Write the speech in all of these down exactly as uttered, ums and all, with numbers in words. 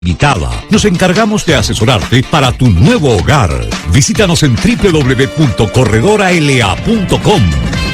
Limitada. Nos encargamos de asesorarte para tu nuevo hogar. Visítanos en doble u doble u doble u punto corredora l a punto com.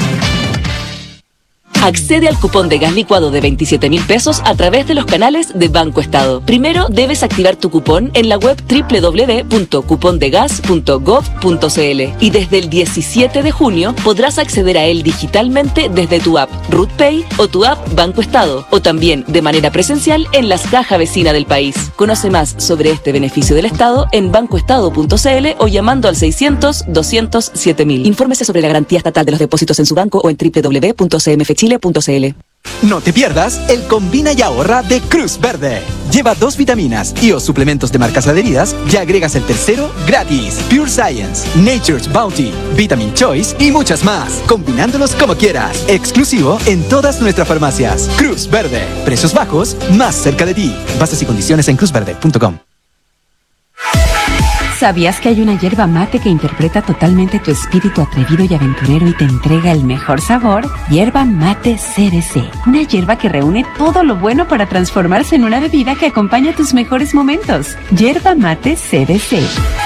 Accede al cupón de gas licuado de veintisiete mil pesos a través de los canales de Banco Estado. Primero debes activar tu cupón en la web doble u doble u doble u punto cupondegas punto gov punto c l y desde el diecisiete de junio podrás acceder a él digitalmente desde tu app RootPay o tu app Banco Estado, o también de manera presencial en las cajas vecinas del país. Conoce más sobre este beneficio del Estado en bancoestado punto c l o llamando al seiscientos, doscientos siete mil. Infórmese sobre la garantía estatal de los depósitos en su banco o en doble u doble u doble u punto c m f chile punto c l. No te pierdas el Combina y Ahorra de Cruz Verde. Lleva dos vitaminas y o suplementos de marcas adheridas y agregas el tercero gratis. Pure Science, Nature's Bounty, Vitamin Choice y muchas más. Combinándolos como quieras. Exclusivo en todas nuestras farmacias. Cruz Verde. Precios bajos, más cerca de ti. Bases y condiciones en cruz verde punto com. ¿Sabías que hay una yerba mate que interpreta totalmente tu espíritu atrevido y aventurero y te entrega el mejor sabor? Yerba Mate C B C. Una yerba que reúne todo lo bueno para transformarse en una bebida que acompaña tus mejores momentos. Yerba Mate C B C.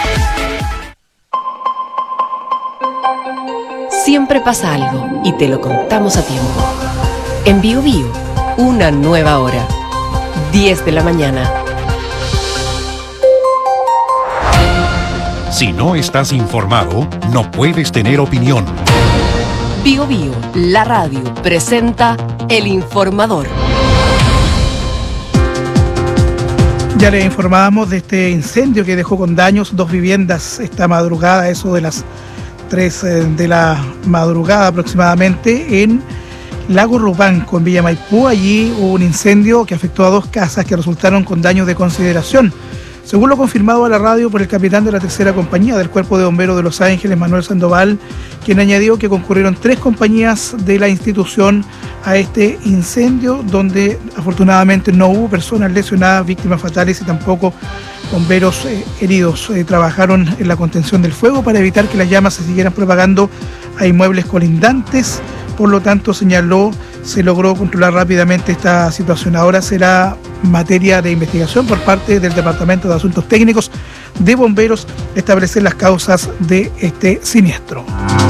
Siempre pasa algo y te lo contamos a tiempo. En Bio Bio, una nueva hora. diez de la mañana. Si no estás informado, no puedes tener opinión. Bio Bio, la radio, presenta El Informador. Ya le informábamos de este incendio que dejó con daños dos viviendas esta madrugada, eso de las tres de la madrugada aproximadamente, en Lago Rupanco, en Villa Maipú. Allí hubo un incendio que afectó a dos casas que resultaron con daños de consideración. Según lo confirmado a la radio por el capitán de la tercera compañía del Cuerpo de Bomberos de Los Ángeles, Manuel Sandoval, quien añadió que concurrieron tres compañías de la institución a este incendio, donde afortunadamente no hubo personas lesionadas, víctimas fatales y tampoco bomberos eh, heridos. Eh, trabajaron en la contención del fuego para evitar que las llamas se siguieran propagando a inmuebles colindantes. Por lo tanto, señaló, se logró controlar rápidamente esta situación. Ahora será materia de investigación por parte del Departamento de Asuntos Técnicos de Bomberos establecer las causas de este siniestro.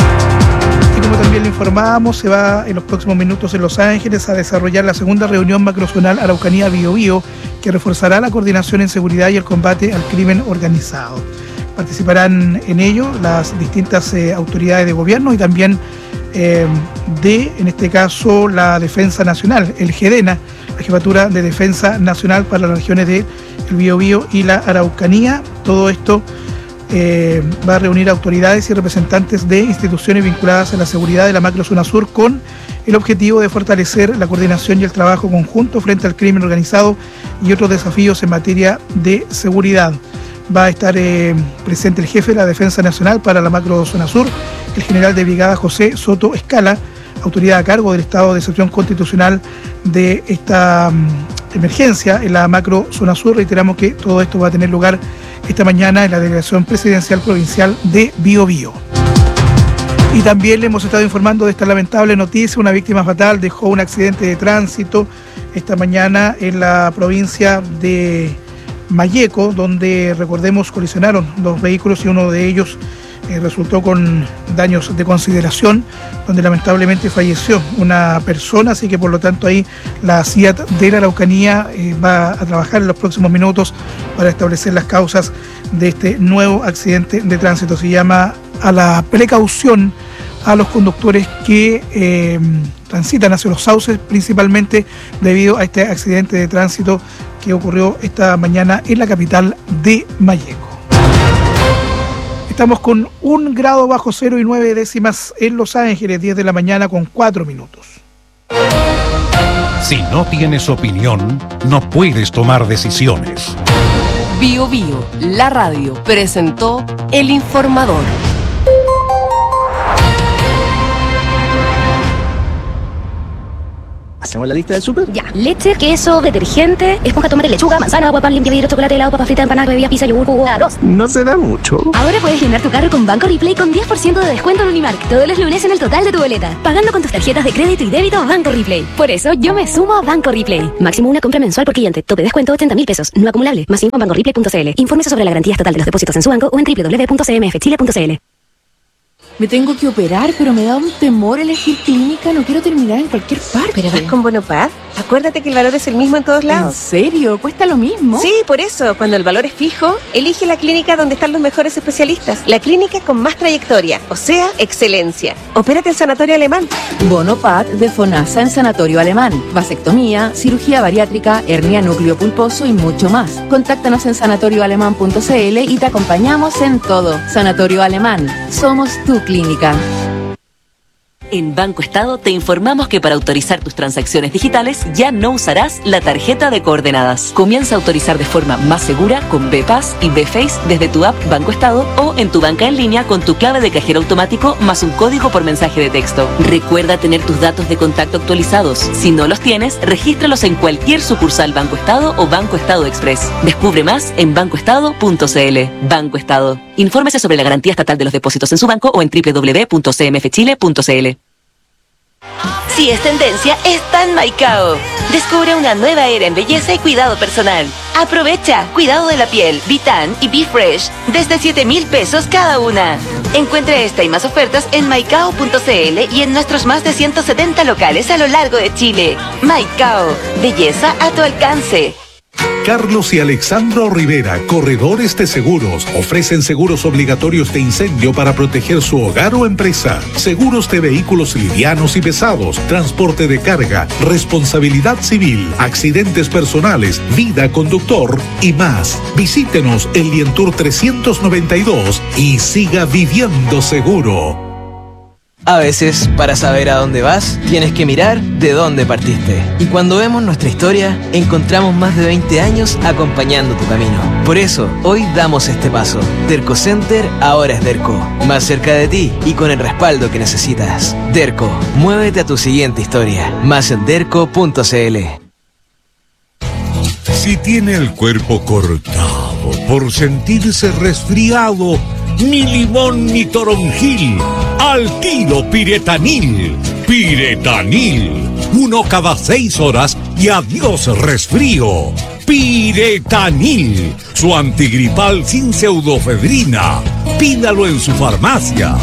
Y como también le informábamos, se va en los próximos minutos en Los Ángeles a desarrollar la segunda reunión macrozonal Araucanía Biobío, que reforzará la coordinación en seguridad y el combate al crimen organizado. Participarán en ello las distintas eh, autoridades de gobierno y también eh, de, en este caso, la Defensa Nacional, el GEDENA, la Jefatura de Defensa Nacional para las regiones de el Biobío y la Araucanía. Todo esto eh, va a reunir autoridades y representantes de instituciones vinculadas a la seguridad de la macrozona sur con el objetivo de fortalecer la coordinación y el trabajo conjunto frente al crimen organizado y otros desafíos en materia de seguridad. Va a estar eh, presente el jefe de la Defensa Nacional para la macrozona sur, el general de brigada José Soto Escala, autoridad a cargo del estado de excepción constitucional de esta um, emergencia en la macrozona sur. Reiteramos que todo esto va a tener lugar esta mañana en la delegación presidencial provincial de Biobío. Y también le hemos estado informando de esta lamentable noticia. Una víctima fatal dejó un accidente de tránsito esta mañana en la provincia de Malleco, donde, recordemos, colisionaron dos vehículos y uno de ellos eh, resultó con daños de consideración, donde lamentablemente falleció una persona. Así que por lo tanto ahí la C I A T de la Araucanía eh, va a trabajar en los próximos minutos para establecer las causas de este nuevo accidente de tránsito. Se llama a la precaución a los conductores que eh, transitan hacia los sauces, principalmente debido a este accidente de tránsito que ocurrió esta mañana en la capital de Malleco. Estamos con un grado bajo cero y nueve décimas en Los Ángeles, diez de la mañana con cuatro minutos. Si no tienes opinión, no puedes tomar decisiones. Bio Bio, la radio, presentó El Informador. ¿Hacemos la lista del súper? Ya. Leche, queso, detergente, esponja, tomate, lechuga, manzana, agua, pan, limpia vidrio, chocolate, helado, papas fritas, empanadas, bebidas, pizza, yogur, jugo, arroz. No se da mucho. Ahora puedes llenar tu carro con Banco Replay con diez por ciento de descuento en Unimark todos los lunes en el total de tu boleta, pagando con tus tarjetas de crédito y débito Banco Replay. Por eso yo me sumo a Banco Replay. Máximo una compra mensual por cliente. Tope descuento ochenta mil pesos. No acumulable. Más info en banco replay punto c l. Infórmese sobre la garantía estatal de los depósitos en su banco o en doble u doble u doble u punto c m f chile punto c l. Me tengo que operar, pero me da un temor elegir clínica. No quiero terminar en cualquier parte. ¿Pero vas con Bonopad? Acuérdate que el valor es el mismo en todos lados. ¿En serio? ¿Cuesta lo mismo? Sí, por eso. Cuando el valor es fijo, elige la clínica donde están los mejores especialistas. La clínica con más trayectoria, o sea, excelencia. Opérate en Sanatorio Alemán. Bonopad de FONASA en Sanatorio Alemán. Vasectomía, cirugía bariátrica, hernia núcleo pulposo y mucho más. Contáctanos en sanatorio alemán punto c l y te acompañamos en todo. Sanatorio Alemán. Somos tu clínica. En Banco Estado te informamos que para autorizar tus transacciones digitales ya no usarás la tarjeta de coordenadas. Comienza a autorizar de forma más segura con BPAS y BFace desde tu app Banco Estado o en tu banca en línea con tu clave de cajero automático más un código por mensaje de texto. Recuerda tener tus datos de contacto actualizados. Si no los tienes, regístralos en cualquier sucursal Banco Estado o Banco Estado Express. Descubre más en banco estado punto c l. Banco Estado. Infórmese sobre la garantía estatal de los depósitos en su banco o en doble u doble u doble u punto c m f chile punto c l. Si es tendencia, está en Maicao. Descubre una nueva era en belleza y cuidado personal. Aprovecha cuidado de la piel, Vitan y Be Fresh desde siete mil pesos cada una. Encuentra esta y más ofertas en maicao punto c l y en nuestros más de ciento setenta locales a lo largo de Chile. Maicao, belleza a tu alcance. Carlos y Alexandro Rivera, corredores de seguros, ofrecen seguros obligatorios de incendio para proteger su hogar o empresa, seguros de vehículos livianos y pesados, transporte de carga, responsabilidad civil, accidentes personales, vida conductor y más. Visítenos en Lientour trescientos noventa y dos y siga viviendo seguro. A veces, para saber a dónde vas, tienes que mirar de dónde partiste. Y cuando vemos nuestra historia, encontramos más de veinte años acompañando tu camino. Por eso, hoy damos este paso. Derco Center ahora es Derco. Más cerca de ti y con el respaldo que necesitas. Derco, muévete a tu siguiente historia. Más en derco punto c l. Si tiene el cuerpo cortado por sentirse resfriado, ni limón ni toronjil, al tiro Piretanil. Piretanil, uno cada seis horas y adiós resfrío. Piretanil, su antigripal sin pseudofedrina. Pídalo en su farmacia.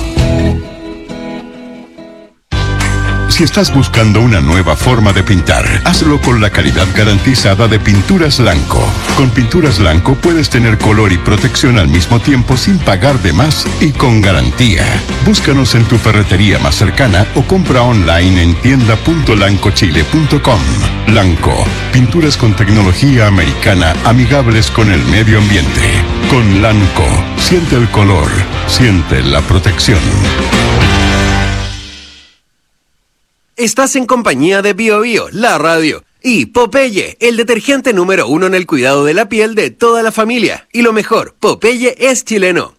Si estás buscando una nueva forma de pintar, hazlo con la calidad garantizada de Pinturas Blanco. Con Pinturas Blanco puedes tener color y protección al mismo tiempo sin pagar de más y con garantía. Búscanos en tu ferretería más cercana o compra online en tienda punto lanco chile punto com. Blanco, pinturas con tecnología americana amigables con el medio ambiente. Con Blanco, siente el color, siente la protección. Estás en compañía de Bio Bio, la radio, y Popeye, el detergente número uno en el cuidado de la piel de toda la familia. Y lo mejor, Popeye es chileno.